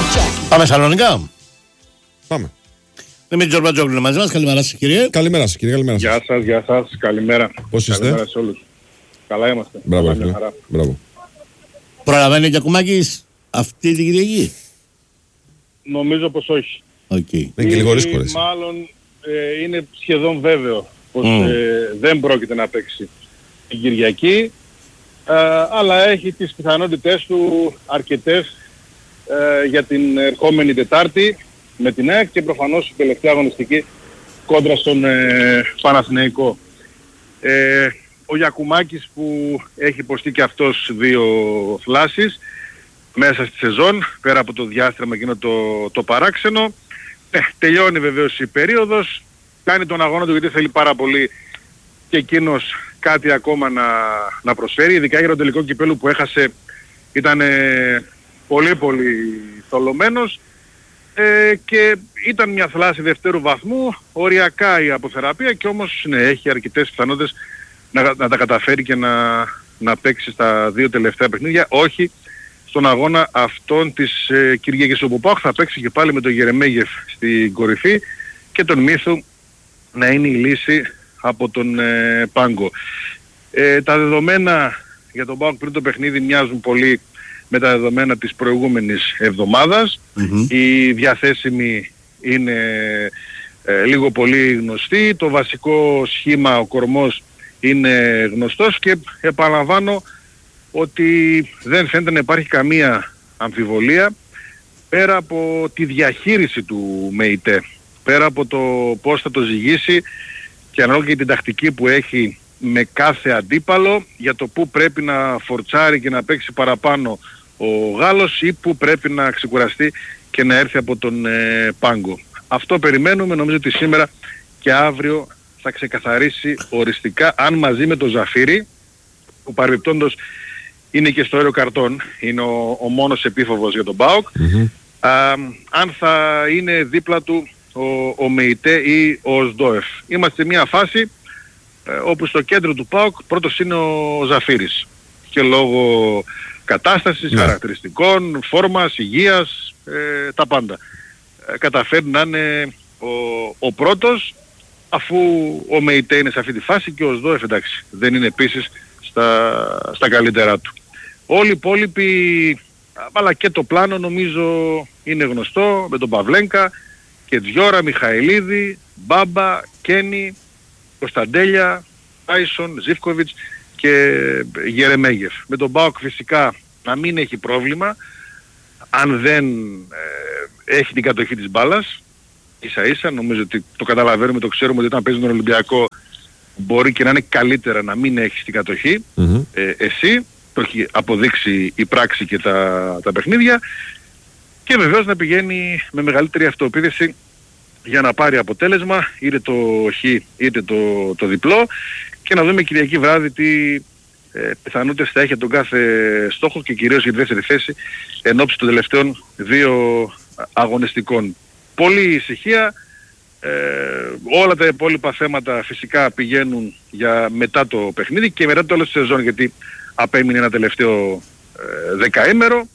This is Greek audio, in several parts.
Πάμε Σαλονικά. Πάμε. Δημήτρη Τζορμπατζόγλου είναι μαζί μας. Καλημέρα σας κύριε. Καλημέρα σας κύριε, καλημέρα σας. Γεια σας, καλημέρα. Πώς είστε? Καλημέρα σε όλους. Καλά είμαστε. Μπράβο, Καλά, φίλε. Μπράβο. Προλαβαίνει ο Γιακουμάκης αυτή την Κυριακή? Νομίζω πως όχι. Okay. Είναι και λίγο ρίσκο. Μάλλον είναι σχεδόν βέβαιο πως δεν πρόκειται να παίξει την Κυριακή, αλλά έχει τις πιθανότητες του αρκετές για την ερχόμενη Τετάρτη με την ΑΕΚ και προφανώς η τελευταία αγωνιστική κόντρα στον Παναθηναϊκό. Ο Γιακουμάκης που έχει υποστεί και αυτός 2 θλάσεις μέσα στη σεζόν, πέρα από το διάστημα εκείνο το παράξενο, τελειώνει βεβαίως η περίοδος, κάνει τον αγώνα του γιατί θέλει πάρα πολύ και εκείνος κάτι ακόμα να προσφέρει, ειδικά για το τελικό κυπέλλου που έχασε ήταν πολύ θολωμένος και ήταν μια θλάση δευτέρου βαθμού, οριακά η αποθεραπεία και όμως έχει αρκετές πιθανότητες να τα καταφέρει και να παίξει στα 2 τελευταία παιχνίδια, όχι στον αγώνα αυτόν της Κυριακής, όπου ΠΑΟΚ θα παίξει και πάλι με τον Γερεμέγεφ στην κορυφή και τον Μίθου να είναι η λύση από τον Πάγκο. Τα δεδομένα για τον ΠΑΟΚ πριν το παιχνίδι μοιάζουν πολύ με τα δεδομένα της προηγούμενης εβδομάδας. Η διαθέσιμη είναι λίγο πολύ γνωστή, το βασικό σχήμα, ο κορμός είναι γνωστός και επαναλαμβάνω ότι δεν φαίνεται να υπάρχει καμία αμφιβολία πέρα από τη διαχείριση του ΜΕΙΤΕ, πέρα από το πώς θα το ζυγίσει και ανάλογα και την τακτική που έχει με κάθε αντίπαλο για το που πρέπει να φορτσάρει και να παίξει παραπάνω ο Γάλλος ή που πρέπει να ξεκουραστεί και να έρθει από τον Πάγκο. Αυτό περιμένουμε, νομίζω ότι σήμερα και αύριο θα ξεκαθαρίσει οριστικά, αν μαζί με τον Ζαφύρι, που παρεμπιπτόντως είναι και στο αέριο καρτών, είναι ο μόνος επίφοβος για τον ΠΑΟΚ, αν θα είναι δίπλα του ο ΜΕΙΤΕ ή ο ΟΣΔΟΕΦ. Είμαστε σε μια φάση όπου στο κέντρο του ΠΑΟΚ πρώτος είναι ο Ζαφύρης και λόγω κατάστασης, χαρακτηριστικών, φόρμας, υγείας, τα πάντα. Καταφέρει να είναι ο πρώτος, αφού ο ΜΕΙΤΕ είναι σε αυτή τη φάση και ο ΟΣΔΟΕΦ εντάξει δεν είναι επίσης στα καλύτερά του. Όλοι οι υπόλοιποι, αλλά και το πλάνο νομίζω είναι γνωστό, με τον Παυλένκα και Τζιόρα, Μιχαηλίδη, Μπάμπα, Κένι, Κωνσταντέλια, Τάισον, Ζίβκοβιτς και Γερεμέγεφ. Με τον ΠΑΟΚ φυσικά να μην έχει πρόβλημα αν δεν έχει την κατοχή της μπάλας. Ίσα ίσα νομίζω ότι το καταλαβαίνουμε, το ξέρουμε ότι όταν παίζει τον Ολυμπιακό μπορεί και να είναι καλύτερα να μην έχεις την κατοχή. Εσύ το έχει αποδείξει η πράξη και τα παιχνίδια και βεβαίως να πηγαίνει με μεγαλύτερη αυτοεπίθεση για να πάρει αποτέλεσμα, είτε το χ είτε το διπλό, και να δούμε Κυριακή βράδυ τι πιθανότητες θα έχει τον κάθε στόχο και κυρίως για τη δεύτερη θέση εν ώψη των τελευταίων 2 αγωνιστικών. Πολύ ησυχία, όλα τα υπόλοιπα θέματα φυσικά πηγαίνουν για μετά το παιχνίδι και μετά το τέλος της σεζόν, γιατί απέμεινε ένα τελευταίο δεκαήμερο.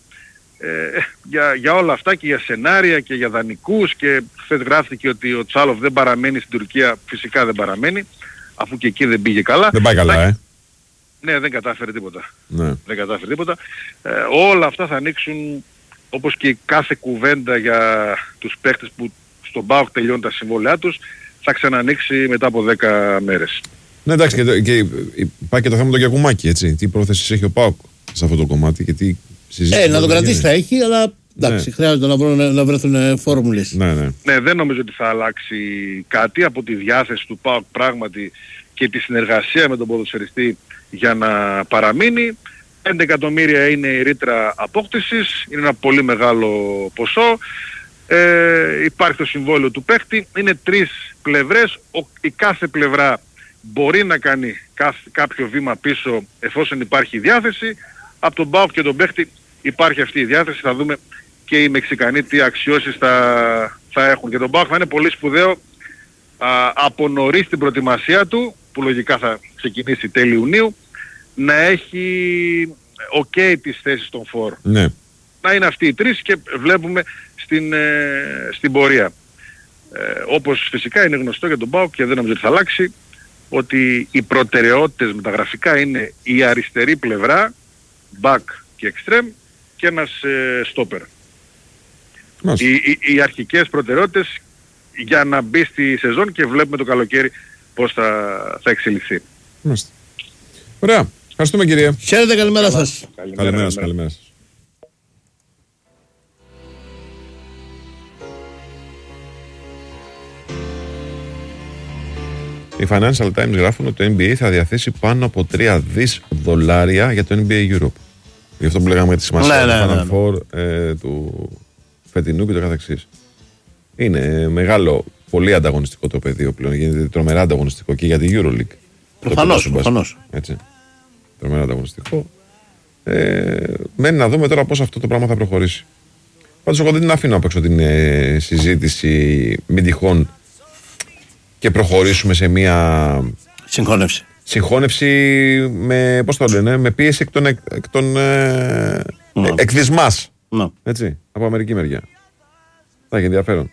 Για όλα αυτά και για σενάρια και για δανεικούς, και χθες γράφτηκε ότι ο Τσάλοφ δεν παραμένει στην Τουρκία. Φυσικά δεν παραμένει, αφού και εκεί δεν πήγε καλά. Δεν πάει καλά, Ναι, δεν κατάφερε τίποτα. Ναι. Δεν κατάφερε τίποτα. Όλα αυτά θα ανοίξουν, όπως και κάθε κουβέντα για τους παίχτες που στον ΠΑΟΚ τελειώνουν τα συμβόλαιά τους, θα ξανανοίξει μετά από 10 μέρες. Ναι, εντάξει, και υπάρχει και το θέμα του Γιακουμάκη, έτσι. Τι πρόθεσης έχει ο ΠΑΟΚ σε αυτό το κομμάτι και τι συζήτηση. Να τον κρατήσει θα έχει, αλλά εντάξει, χρειάζεται να βρεθούν φόρμουλες. Ναι, δεν νομίζω ότι θα αλλάξει κάτι από τη διάθεση του ΠΑΟΚ πράγματι και τη συνεργασία με τον ποδοσφαιριστή για να παραμείνει. 5 εκατομμύρια είναι η ρήτρα απόκτησης, είναι ένα πολύ μεγάλο ποσό. Υπάρχει το συμβόλαιο του παίχτη, είναι 3 πλευρές, η κάθε πλευρά μπορεί να κάνει κάποιο βήμα πίσω εφόσον υπάρχει διάθεση. Από τον ΠΑΟΚ και τον παίχτη υπάρχει αυτή η διάθεση, θα δούμε και οι Μεξικανοί τι αξιώσεις θα έχουν. Και τον ΠΑΟΚ θα είναι πολύ σπουδαίο από νωρίς την προετοιμασία του, που λογικά θα ξεκινήσει τέλη Ιουνίου, να έχει τις θέσεις των φόρ. Ναι. να είναι αυτοί οι τρεις και βλέπουμε στην πορεία. Όπως φυσικά είναι γνωστό για τον ΠΑΟΚ και δεν νομίζω ότι θα αλλάξει, ότι οι προτεραιότητες μεταγραφικά είναι η αριστερή πλευρά, back και extreme και ένας stopper. Οι αρχικές προτεραιότητες για να μπει στη σεζόν και βλέπουμε το καλοκαίρι πώς θα εξελιχθεί. Ωραία. Ευχαριστούμε κυρία. Χαίρετε, καλημέρα σας. Καλημέρα σας. Οι Financial Times γράφουν ότι το NBA θα διαθέσει πάνω από $3 δις για το NBA Europe. Γι' αυτό που λέγαμε για τη σημασία του Final Four του φετινού και το καθεξής. Είναι μεγάλο, πολύ ανταγωνιστικό το πεδίο πλέον. Γίνεται τρομερά ανταγωνιστικό και για τη EuroLeague. Προφανώς. Έτσι. Τρομερά ανταγωνιστικό. Μένει να δούμε τώρα πώς αυτό το πράγμα θα προχωρήσει. Πάντως εγώ δεν την αφήνω απ' έξω την συζήτηση μην τυχόν και προχωρήσουμε σε μια συγχώνευση με, πώς το λένε, με πίεση εκ των εκδισμάς. Έτσι, από αμερική μεριά. Θα έχει ενδιαφέρον.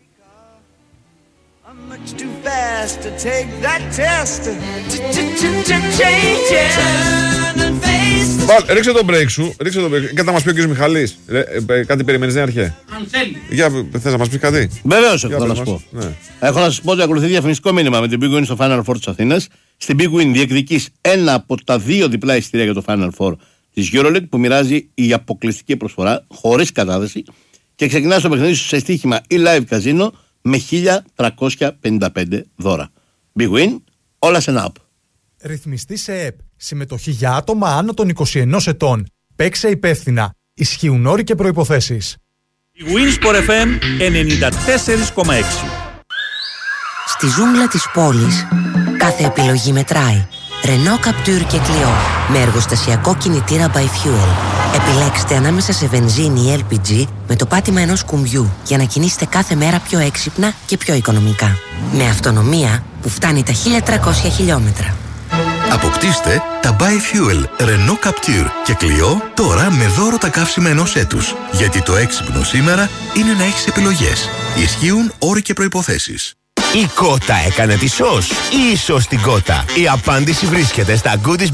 Ρίξε το break σου. Και θα μας πει ο κ. Μιχαλής. Κάτι περιμένεις, δεν αρχέ? Αν θέλει. Θες να μας πεις κάτι? Βεβαίως έχω να σου πω. Έχω να σας πω ότι ακολουθεί διαφημιστικό μήνυμα με την Big Win στο Final Four της Αθήνας. Στην Big Win διεκδικείς ένα από τα 2 διπλά εισιτήρια για το Final Four της EuroLeague που μοιράζει η αποκλειστική προσφορά χωρίς κατάθεση και ξεκινάς το παιχνίδι σου σε στοίχημα ή live casino με 1.355 δώρα. Big Win, όλα σε ένα app. Ρυθμιστή σε ΕΠ. Συμμετοχή για άτομα άνω των 21 ετών. Παίξε υπεύθυνα. Ισχύουν όροι και προϋποθέσεις. Η Winsport FM 94,6. Στη ζούγκλα της πόλης, κάθε επιλογή μετράει. Renault Captur και Clio με εργοστασιακό κινητήρα by Fuel. Επιλέξτε ανάμεσα σε βενζίνη ή LPG με το πάτημα ενός κουμπιού για να κινήσετε κάθε μέρα πιο έξυπνα και πιο οικονομικά. Με αυτονομία που φτάνει τα 1.300 χιλιόμετρα. Αποκτήστε τα by Fuel Renault Captur και Clio τώρα με δώρο τα καύσιμα ενός έτους. Γιατί το έξυπνο σήμερα είναι να έχεις επιλογές. Ισχύουν όροι και προϋποθέσεις. Η Κότα έκανε τη ΣΟΣ ή η ΣΟΣ την Κότα? Η απάντηση βρίσκεται στα Goodies